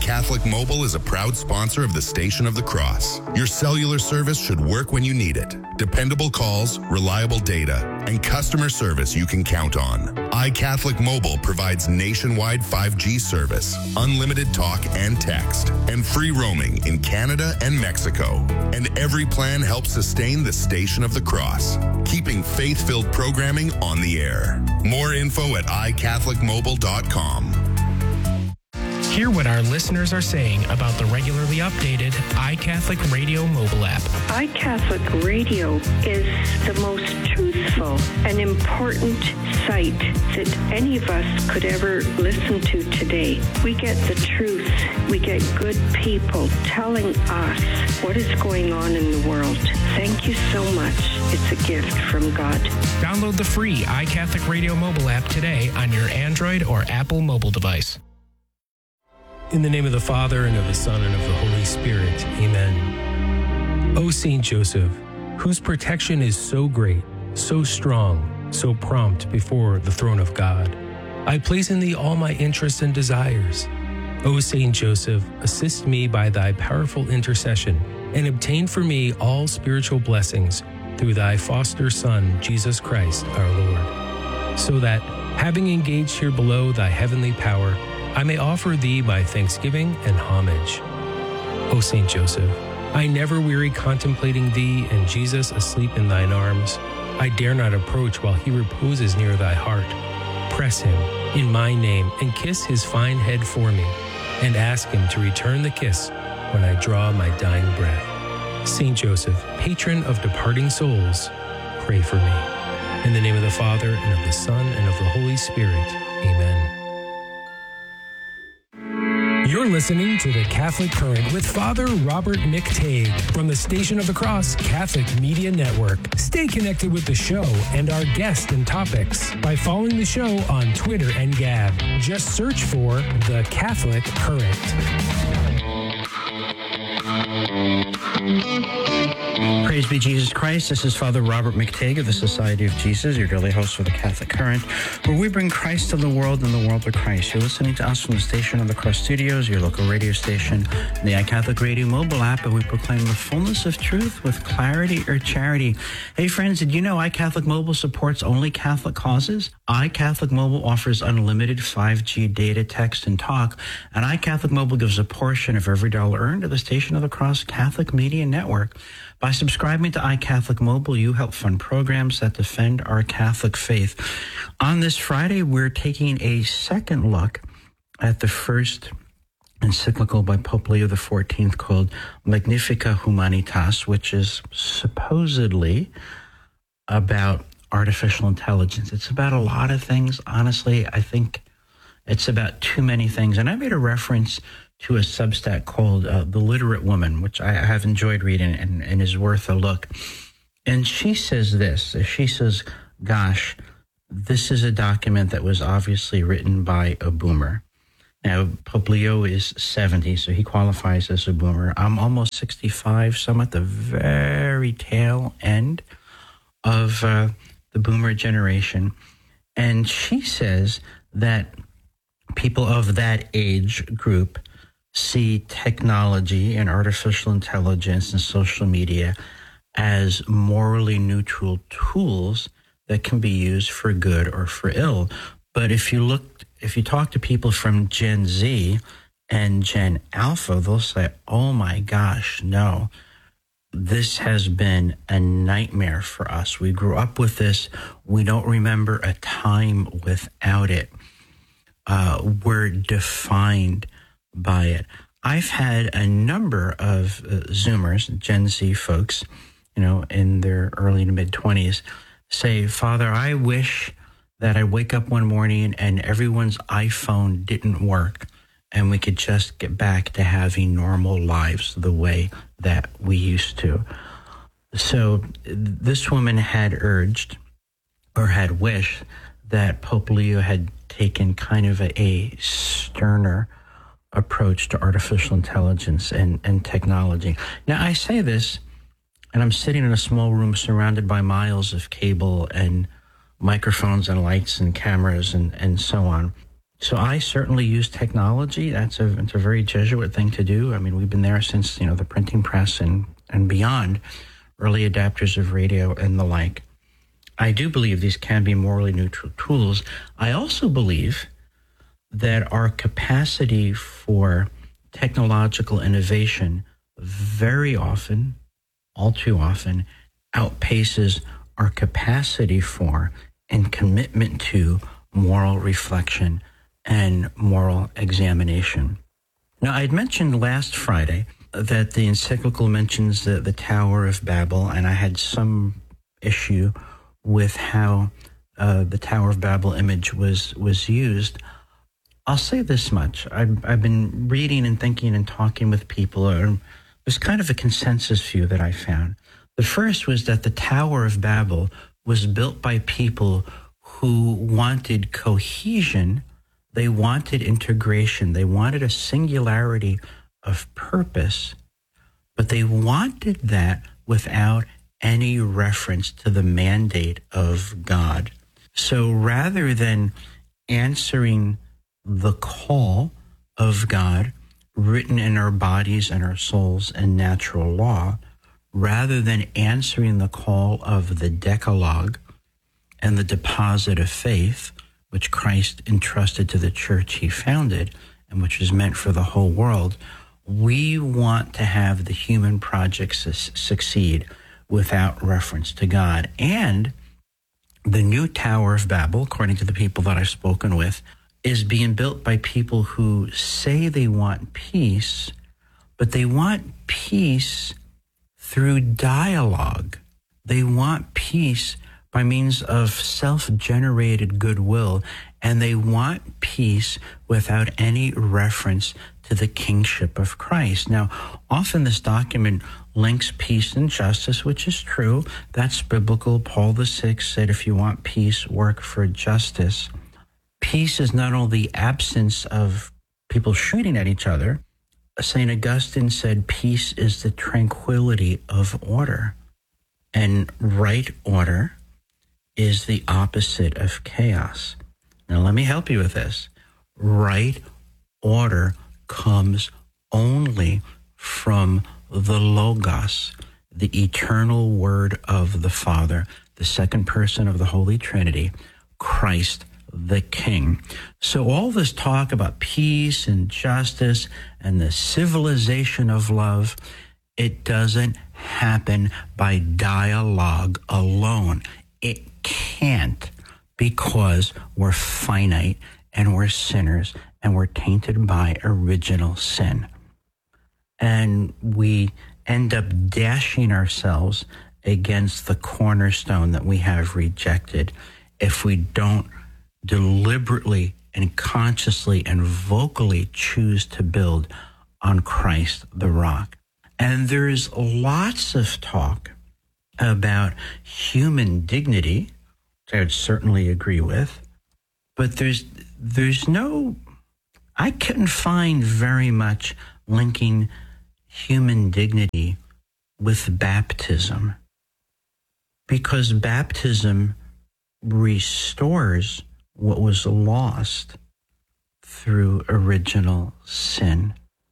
iCatholic Mobile is a proud sponsor of the Station of the Cross. Your cellular service should work when you need it. Dependable calls, reliable data, and customer service you can count on. iCatholic Mobile provides nationwide 5G service, unlimited talk and text, and free roaming in Canada and Mexico. And every plan helps sustain the Station of the Cross, keeping faith-filled programming on the air. More info at iCatholicMobile.com. Hear what our listeners are saying about the regularly updated iCatholic Radio mobile app. iCatholic Radio is the most truthful and important site that any of us could ever listen to today. We get the truth. We get good people telling us what is going on in the world. Thank you so much. It's a gift from God. Download the free iCatholic Radio mobile app today on your Android or Apple mobile device. In the name of the Father, and of the Son, and of the Holy Spirit. Amen. O Saint Joseph, whose protection is so great, so strong, so prompt before the throne of God, I place in thee all my interests and desires. O Saint Joseph, assist me by thy powerful intercession, and obtain for me all spiritual blessings through thy foster Son, Jesus Christ, our Lord, so that, having engaged here below thy heavenly power, I may offer thee my thanksgiving and homage. O Saint Joseph, I never weary contemplating thee and Jesus asleep in thine arms. I dare not approach while he reposes near thy heart. Press him in my name and kiss his fine head for me, and ask him to return the kiss when I draw my dying breath. Saint Joseph, patron of departing souls, pray for me. In the name of the Father, and of the Son, and of the Holy Spirit. Amen. You're listening to The Catholic Current with Father Robert McTague from the Station of the Cross Catholic Media Network. Stay connected with the show and our guests and topics by following the show on Twitter and Gab. Just search for The Catholic Current. Praise be Jesus Christ. This is Father Robert McTague of the Society of Jesus, your daily host for the Catholic Current, where we bring Christ to the world and the world to Christ. You're listening to us from the Station of the Cross Studios, your local radio station, and the iCatholic Radio mobile app, and we proclaim the fullness of truth with clarity or charity. Hey friends, did you know iCatholic Mobile supports only Catholic causes? iCatholic Mobile offers unlimited 5G data, text, and talk, and iCatholic Mobile gives a portion of every dollar earned to the Station of the Cross Catholic Media Network. By subscribing to iCatholic Mobile, you help fund programs that defend our Catholic faith. On this Friday, we're taking a second look at the first encyclical by Pope Leo XIV called Magnificat Humanitas, which is supposedly about artificial intelligence. It's about a lot of things. Honestly, I think it's about too many things. And I made a reference to a Substack called The Literate Woman, which I have enjoyed reading and is worth a look. And she says this. She says, gosh, this is a document that was obviously written by a boomer. Now, Pope Leo is 70, so he qualifies as a boomer. I'm almost 65, so I'm at the very tail end of the boomer generation. And she says that people of that age group see technology and artificial intelligence and social media as morally neutral tools that can be used for good or for ill. But if you talk to people from Gen Z and Gen Alpha, they'll say, oh my gosh, no, this has been a nightmare for us. We grew up with this. We don't remember a time without it. We're defined by it. I've had a number of Zoomers, Gen Z folks, in their early to mid-20s, say, Father, I wish that I wake up one morning and everyone's iPhone didn't work and we could just get back to having normal lives the way that we used to. So this woman had urged or had wished that Pope Leo had taken kind of a sterner approach to artificial intelligence and technology. Now, I say this, and I'm sitting in a small room surrounded by miles of cable and microphones and lights and cameras and so on. So I certainly use technology. It's a very Jesuit thing to do. I mean, we've been there since, the printing press and beyond, early adapters of radio and the like. I do believe these can be morally neutral tools. I also believe that our capacity for technological innovation very often, all too often, outpaces our capacity for and commitment to moral reflection and moral examination. Now, I had mentioned last Friday that the encyclical mentions the Tower of Babel, and I had some issue with how the Tower of Babel image was used. I'll say this much. I've been reading and thinking and talking with people. There's kind of a consensus view that I found. The first was that the Tower of Babel was built by people who wanted cohesion. They wanted integration. They wanted a singularity of purpose, but they wanted that without any reference to the mandate of God. So rather than answering the call of God written in our bodies and our souls and natural law, rather than answering the call of the Decalogue and the deposit of faith, which Christ entrusted to the church he founded and which was meant for the whole world, we want to have the human project succeed without reference to God. And the new Tower of Babel, according to the people that I've spoken with, is being built by people who say they want peace, but they want peace through dialogue. They want peace by means of self-generated goodwill, and they want peace without any reference to the kingship of Christ. Now, often this document links peace and justice, which is true. That's biblical. Paul VI said, if you want peace, work for justice. Peace is not only the absence of people shooting at each other. St. Augustine said, peace is the tranquility of order. And right order is the opposite of chaos. Now, let me help you with this. Right order comes only from the Logos, the eternal Word of the Father, the second person of the Holy Trinity, Christ the King. So all this talk about peace and justice and the civilization of love, it doesn't happen by dialogue alone. It can't, because we're finite and we're sinners and we're tainted by original sin. And we end up dashing ourselves against the cornerstone that we have rejected if we don't deliberately and consciously and vocally choose to build on Christ the rock. And there's lots of talk about human dignity, which I would certainly agree with, but there's no, I couldn't find very much linking human dignity with baptism, because baptism restores what was lost through original sin.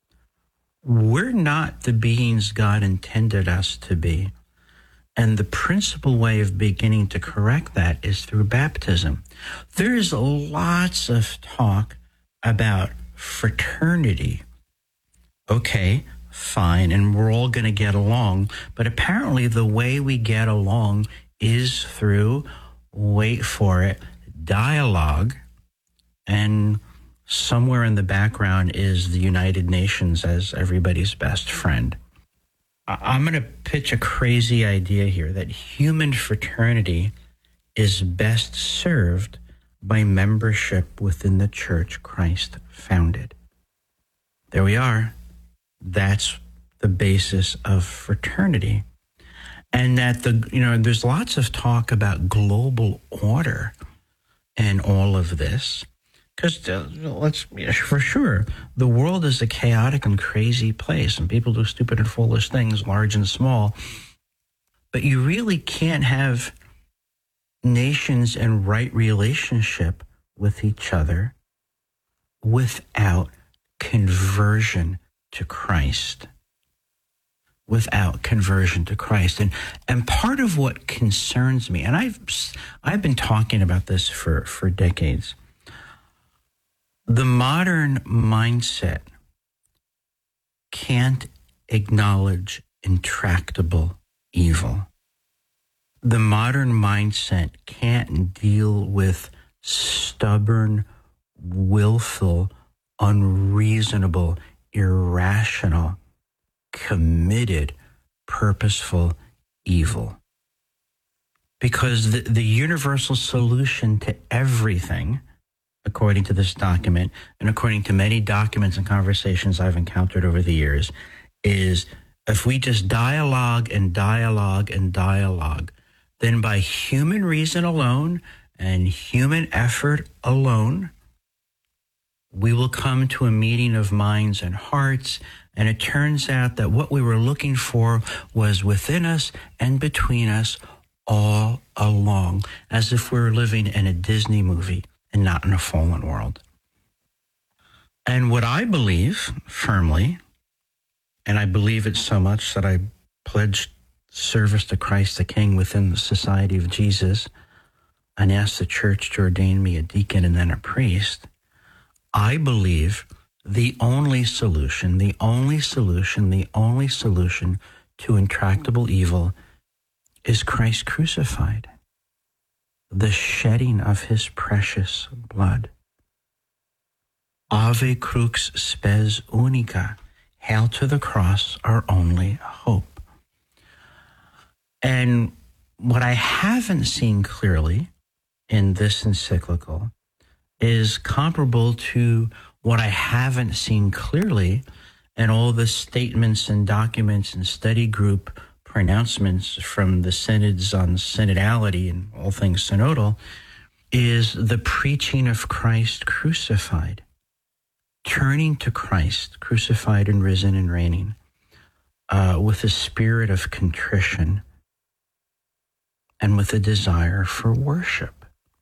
We're not the beings God intended us to be. And the principal way of beginning to correct that is through baptism. There's lots of talk about fraternity. Okay, fine, and we're all going to get along. But apparently the way we get along is through, wait for it, dialogue, and somewhere in the background is the United Nations as everybody's best friend. I'm going to pitch a crazy idea here that human fraternity is best served by membership within the church Christ founded. There we are. That's the basis of fraternity. And that there's lots of talk about global order and all of this. Because for sure, the world is a chaotic and crazy place, and people do stupid and foolish things, large and small. But you really can't have nations in right relationship with each other without conversion to Christ. Without conversion to Christ. And part of what concerns me, and I've been talking about this for decades, the modern mindset can't acknowledge intractable evil. The modern mindset can't deal with stubborn, willful, unreasonable, irrational, committed, purposeful evil. Because the universal solution to everything, according to this document, and according to many documents and conversations I've encountered over the years, is if we just dialogue and dialogue and dialogue, then by human reason alone and human effort alone, we will come to a meeting of minds and hearts. And it turns out that what we were looking for was within us and between us all along, as if we were living in a Disney movie and not in a fallen world. And what I believe firmly, and I believe it so much that I pledged service to Christ the King within the Society of Jesus and asked the church to ordain me a deacon and then a priest, I believe the only solution to intractable evil is Christ crucified, the shedding of his precious blood. Ave crux spes unica, hail to the cross, our only hope. And what I haven't seen clearly in this encyclical is comparable to what I haven't seen clearly in all the statements and documents and study group pronouncements from the synods on synodality and all things synodal, is the preaching of Christ crucified, turning to Christ crucified and risen and reigning with a spirit of contrition and with a desire for worship.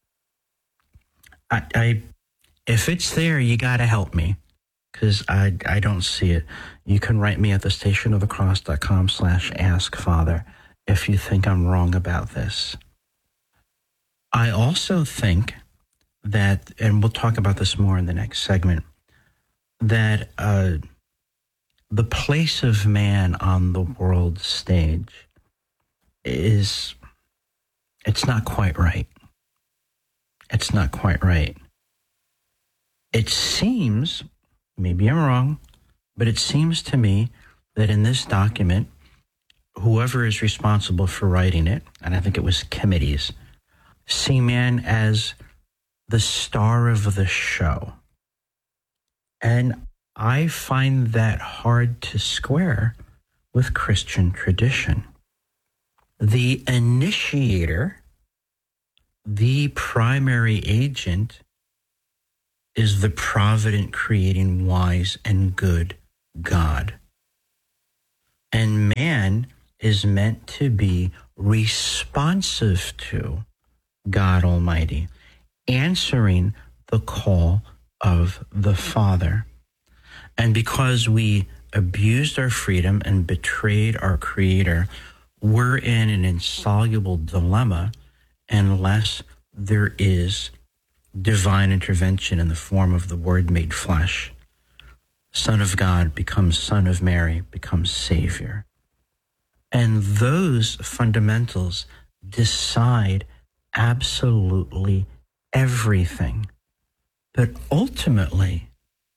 If it's there, you got to help me, because I don't see it. You can write me at thestationofthecross.com/askfather if you think I'm wrong about this. I also think that, and we'll talk about this more in the next segment, that the place of man on the world stage it's not quite right. It's not quite right. It seems, maybe I'm wrong, but it seems to me that in this document, whoever is responsible for writing it, and I think it was committees, see man as the star of the show. And I find that hard to square with Christian tradition. The initiator, the primary agent, is the provident, creating, wise, and good God. And man is meant to be responsive to God Almighty, answering the call of the Father. And because we abused our freedom and betrayed our Creator, we're in an insoluble dilemma unless there is divine intervention in the form of the Word made flesh. Son of God becomes Son of Mary, becomes Savior. And those fundamentals decide absolutely everything. But ultimately,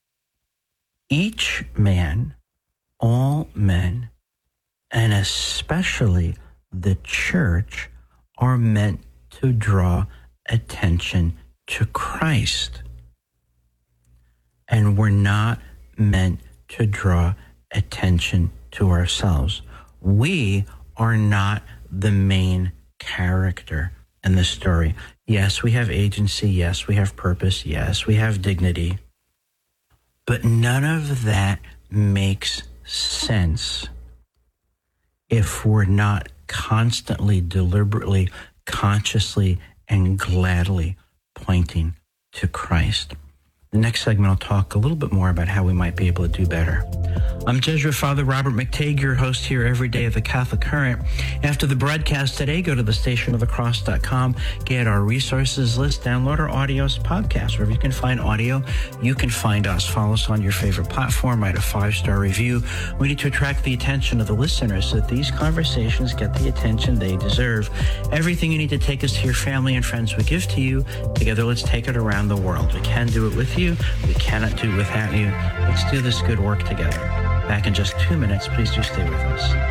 each man, all men, and especially the church, are meant to draw attention to Christ. And we're not meant to draw attention to ourselves. We are not the main character in the story. Yes, we have agency. Yes, we have purpose. Yes, we have dignity. But none of that makes sense if we're not constantly, deliberately, consciously, and gladly pointing to Christ. The next segment will talk a little bit more about how we might be able to do better. I'm Jesuit Father Robert McTague, your host here every day of the Catholic Current. After the broadcast today, go to thestationofthecross.com, get our resources list, download our audios podcast. Wherever you can find audio, you can find us. Follow us on your favorite platform, write a 5-star review. We need to attract the attention of the listeners so that these conversations get the attention they deserve. Everything you need to take us to your family and friends we give to you. Together, let's take it around the world. We can do it with you. We cannot do it without you. Let's do this good work together. Back in just 2 minutes. Please do stay with us.